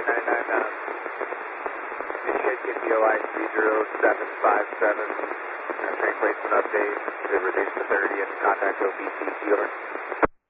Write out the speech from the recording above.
You should get DOI 30757. Train placement update to reduce to 30 and contact OPC. Over.